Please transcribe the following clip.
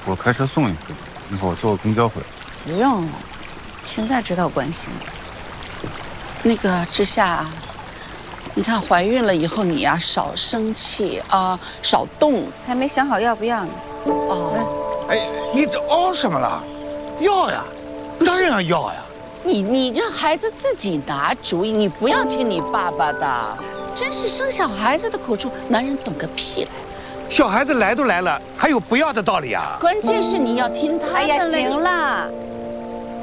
我开车送你回去，一会儿我坐公交回来。 不用了，现在知道关心了。那个志夏，你看怀孕了以后你呀，少生气啊，少动。 还没想好要不要呢。 哦， 哎，你这哦什么了？要呀，当然要呀。 你让孩子自己拿主意，你不要听你爸爸的。真是生小孩子的苦处，男人懂个屁来。 小孩子来都来了，还有不要的道理啊？ 关键是你要听他的。 哎呀，行了。